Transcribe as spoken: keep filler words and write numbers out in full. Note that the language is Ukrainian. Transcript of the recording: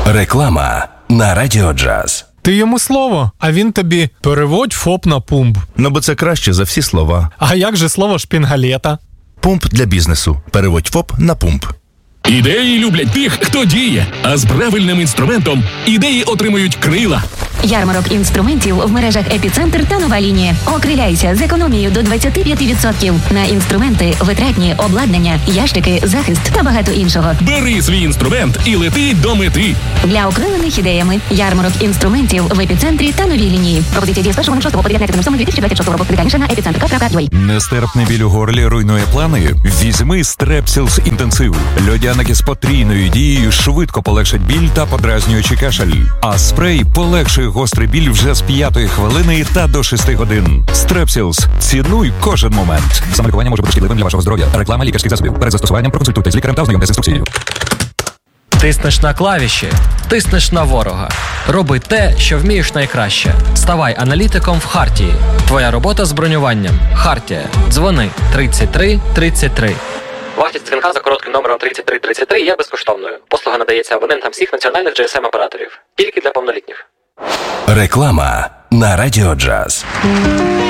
Реклама на Радіо Джаз. Ти йому слово, а він тобі переводь ФОП на пумп. Ну, бо це краще за всі слова. А як же слово шпінгалета? Пумп для бізнесу. Переводь ФОП на пумп. Ідеї люблять тих, хто діє, а з правильним інструментом ідеї отримують крила. Ярмарок інструментів в мережах «Епіцентр» та «Нова лінія». Окриляйся з економією до двадцять п'ять відсотків на інструменти, витратні, обладнання, ящики, захист та багато іншого. Бери свій інструмент і лети до мети. Для окрилених ідеями ярмарок інструментів в «Епіцентрі» та «Новій лінії». Пропозиція діє з першого шостого по дев'ятнадцяте сьомого дві тисячі двадцять шостого року. Детальніше на епіцентр крапка ю а. Нестерпний біль у горлі руйнує плани? Візьми Стрепсілс інтенсив. Льодяники з потрійною дією швидко полегшать біль та подразнюючий кашель. А спрей полегшує гострий біль вже з п'ятої хвилини та до шести годин. Стрепсілс. Цінуй кожен момент. Самолікування може бути шкідливим для вашого здоров'я. Реклама лікарських засобів. Перед застосуванням проконсультуйте з лікарем та ознайомтесь з інструкцією. Тиснеш на клавіші, тиснеш на ворога. Роби те, що вмієш найкраще. Ставай аналітиком в Хартії. Твоя робота з бронюванням. Хартія. Дзвони тридцять три тридцять три. Вартість дзвінка за коротким номером тридцять три тридцять три є безкоштовною. Послуга надається абонентам всіх національних джі ес ем-операторів. Тільки для повнолітніх. Реклама на Радіо Джаз.